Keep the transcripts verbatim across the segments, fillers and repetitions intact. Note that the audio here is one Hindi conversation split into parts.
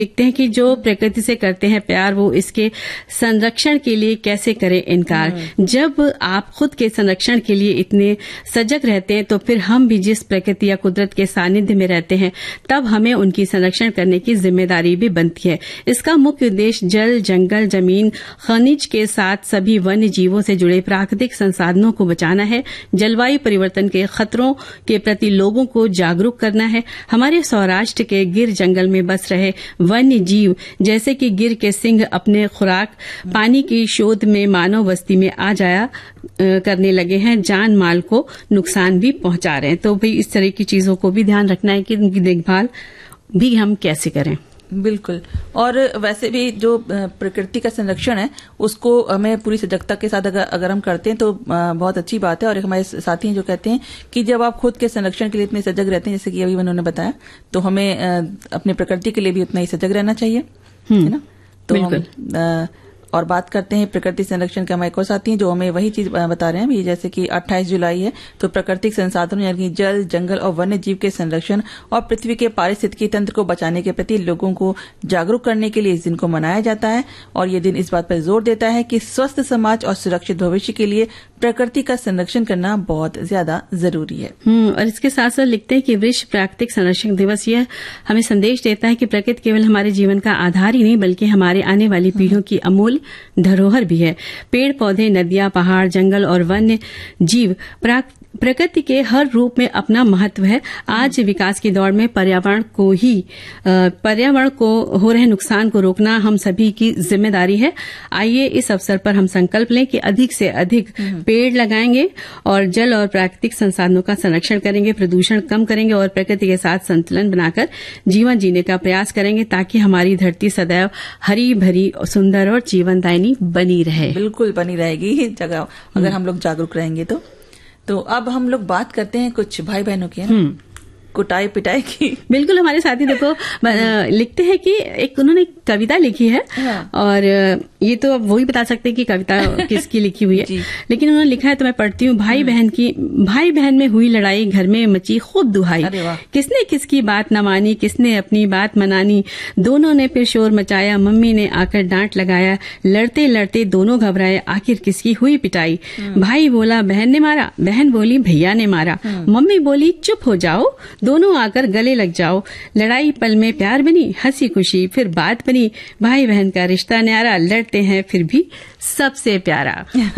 देखते हैं कि जो प्रकृति से करते हैं प्यार वो इसके संरक्षण के लिए कैसे करें इनकार। जब आप खुद के संरक्षण के लिए इतने सजग रहते हैं तो फिर हम भी जिस प्रकृति या कुदरत के सानिध्य में रहते हैं तब हमें उनकी संरक्षण करने की जिम्मेदारी भी बनती है। इसका मुख्य उद्देश्य जल, जंगल, जमीन, खनिज के साथ सभी वन्य जीवों से जुड़े प्राकृतिक संसाधनों को बचाना है। जलवायु परिवर्तन के खतरों के प्रति लोगों को जागरूक करना है। हमारे सौराष्ट्र के गिर जंगल में बस रहे वन्य जीव जैसे कि गिर के सिंह अपने खुराक पानी की शोध में मानव बस्ती में आ जाया करने लगे हैं, जान माल को नुकसान भी पहुंचा रहे हैं। तो भाई इस तरह की चीजों को भी ध्यान रखना है कि उनकी देखभाल भी हम कैसे करें। बिल्कुल। और वैसे भी जो प्रकृति का संरक्षण है उसको हमें पूरी सजगता के साथ अगर, अगर हम करते हैं तो बहुत अच्छी बात है। और हमारे साथी हैं जो कहते हैं कि जब आप खुद के संरक्षण के लिए इतने सजग रहते हैं जैसे कि अभी उन्होंने बताया, तो हमें अपने प्रकृति के लिए भी उतना ही सजग रहना चाहिए, है ना। तो हम और बात करते हैं प्रकृति संरक्षण के हमारे एक और साथी हैं जो हमें वही चीज बता रहे हैं। जैसे कि अट्ठाईस जुलाई है तो प्राकृतिक संसाधनों यानी जल, जंगल और वन्य जीव के संरक्षण और पृथ्वी के पारिस्थितिकी तंत्र को बचाने के प्रति लोगों को जागरूक करने के लिए इस दिन को मनाया जाता है। और ये दिन इस बात पर जोर देता है कि स्वस्थ समाज और सुरक्षित भविष्य के लिए प्रकृति का संरक्षण करना बहुत ज्यादा जरूरी है। और इसके साथ साथ लिखते हैं कि विश्व प्राकृतिक संरक्षण दिवस यह हमें संदेश देता है कि प्रकृति केवल हमारे जीवन का आधार ही नहीं बल्कि हमारे आने वाली पीढ़ियों की अमूल्य धरोहर भी है। पेड़ पौधे, नदियां, पहाड़, जंगल और वन्य जीव प्रकृति के हर रूप में अपना महत्व है। आज विकास की दौड़ में पर्यावरण को ही पर्यावरण को हो रहे नुकसान को रोकना हम सभी की जिम्मेदारी है। आइए इस अवसर पर हम संकल्प लें कि अधिक से अधिक पेड़ लगाएंगे और जल और प्राकृतिक संसाधनों का संरक्षण करेंगे, प्रदूषण कम करेंगे और प्रकृति के साथ संतुलन बनाकर जीवन जीने का प्रयास करेंगे ताकि हमारी धरती सदैव हरी भरी, सुंदर और जीवनदायिनी बनी रहे। बिल्कुल बनी रहेगी जगह अगर हम लोग जागरूक रहेंगे तो। तो अब हम लोग बात करते हैं कुछ भाई बहनों की, है ना, कुटाई पिटाई की। बिल्कुल। हमारे साथी देखो लिखते हैं कि एक उन्होंने कविता लिखी है और ये तो अब वही बता सकते हैं कि कविता किसकी लिखी हुई है, लेकिन उन्होंने लिखा है तो मैं पढ़ती हूँ। भाई बहन की भाई बहन में हुई लड़ाई, घर में मची खूब दुहाई, किसने किसकी बात न मानी, किसने अपनी बात मनानी, दोनों ने फिर शोर मचाया, मम्मी ने आकर डांट लगाया, लड़ते लड़ते दोनों घबराए, आखिर किसकी हुई पिटाई। भाई बोला बहन ने मारा, बहन बोली भैया ने मारा, मम्मी बोली चुप हो जाओ, दोनों आकर गले लग जाओ, लड़ाई पल में प्यार बनी, हंसी खुशी फिर बात बनी, भाई बहन का रिश्ता न्यारा, लड़ते हैं फिर भी सबसे प्यारा।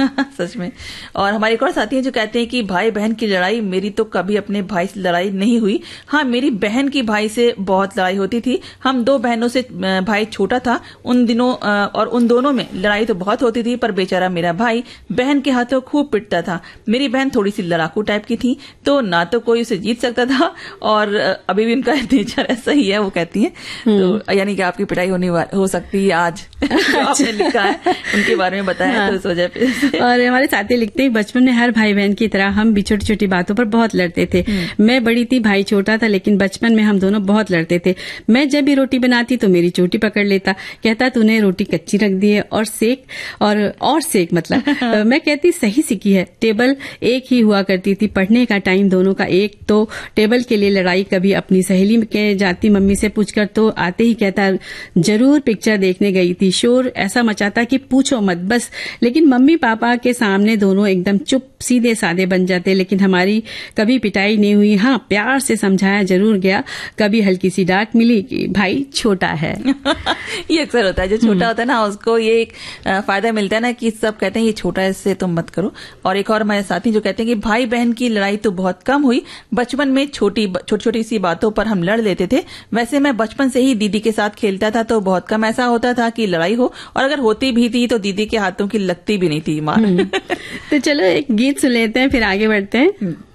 सच में। और हमारे एक और साथी हैं जो कहते हैं कि भाई बहन की लड़ाई, मेरी तो कभी अपने भाई से लड़ाई नहीं हुई। हाँ, मेरी बहन की भाई से बहुत लड़ाई होती थी। हम दो बहनों से भाई छोटा था उन दिनों और उन दोनों में लड़ाई तो बहुत होती थी, पर बेचारा मेरा भाई बहन के हाथों खूब पिटता था। मेरी बहन थोड़ी सी लड़ाकू टाइप की थी तो ना तो कोई उसे जीत सकता था और अभी भी उनका नेचर ऐसा ही है, वो कहती है। तो यानी कि आपकी पिटाई होने हो सकती है आज। आपने लिखा है उनके बारे में बताया। हाँ। तो इस वजह पे और हमारे साथी लिखते हैं बचपन में हर भाई बहन की तरह हम भी छोटी छोटी बातों पर बहुत लड़ते थे। मैं बड़ी थी, भाई छोटा था, लेकिन बचपन में हम दोनों बहुत लड़ते थे। मैं जब भी रोटी बनाती तो मेरी चोटी पकड़ लेता, कहता तूने रोटी कच्ची रख दी है और सेक और और सेक मतलब मैं कहती सही सीखी है। टेबल एक ही हुआ करती थी, पढ़ने का टाइम दोनों का एक, तो टेबल के लिए लड़ाई कभी अपनी सहेली के जाती मम्मी से पूछकर तो आते ही कहता जरूर पिक्चर देखने गई थी। शोर ऐसा मचाता कि पूछो मत बस, लेकिन मम्मी पापा के सामने दोनों एकदम चुप सीधे साधे बन जाते, लेकिन हमारी कभी पिटाई नहीं हुई। हाँ, प्यार से समझाया जरूर गया, कभी हल्की सी डांट मिली कि भाई छोटा है। ये अक्सर होता है, जो छोटा होता है ना उसको ये एक फायदा मिलता है ना कि सब कहते हैं ये छोटा है इससे तुम मत करो। और एक और हमारे साथी जो कहते हैं कि भाई बहन की लड़ाई तो बहुत कम हुई, बचपन में छोटी छोटी छोटी सी बातों पर हम लड़ लेते थे। वैसे मैं बचपन से ही दीदी के साथ खेलता था तो बहुत कम ऐसा होता था कि लड़ाई हो, और अगर होती भी थी तो दीदी के हाथों की लगती भी नहीं थी मार। तो चलो एक गीत सुन लेते हैं फिर आगे बढ़ते हैं।